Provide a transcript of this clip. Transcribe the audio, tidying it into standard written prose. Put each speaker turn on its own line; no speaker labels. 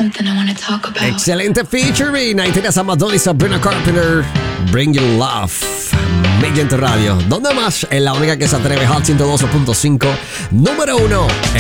something I want to talk about.
Excelente featuring. Ahí tenías a Madonna y Sabrina Carpenter. Bring Your Love. Mediante Radio. ¿Dónde más? Es la única que se atreve. Hot 102.5. Número 1.